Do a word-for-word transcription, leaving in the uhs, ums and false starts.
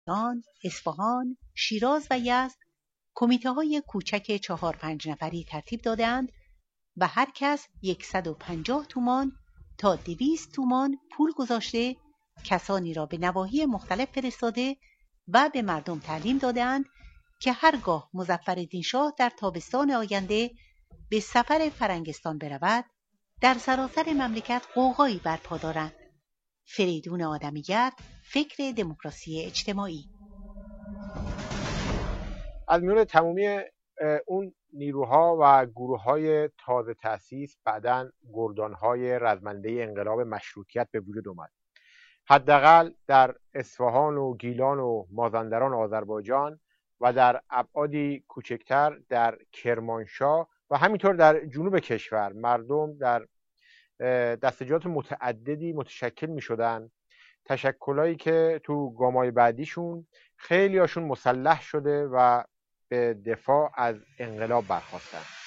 تهران، اصفهان، شیراز و یزد کمیته‌های کوچک چهار پنج نفری ترتیب دادند و هر کس صد و پنجاه تومان تا دویست تومان پول گذاشته کسانی را به نواحی مختلف فرستاده و به مردم تعلیم دادند که هرگاه مظفرالدین شاه در تابستان آینده به سفر فرنگستان برود در سراسر مملکت غوغایی برپا دارند. فریدون آدمیت، فکر دموکراسی اجتماعی. از میون تمامی اون نیروها و گروه‌های تازه تأسیس بعداً گردان‌های رزمنده انقلاب مشروطیت به وجود اومد. حداقل در اصفهان و گیلان و مازندران آذربایجان و در ابعادی کوچکتر در کرمانشاه و همینطور در جنوب کشور مردم در دستجات متعددی متشکل می شدن، تشکلایی که تو گامای بعدیشون خیلی هاشون مسلح شده و به دفاع از انقلاب برخاستن.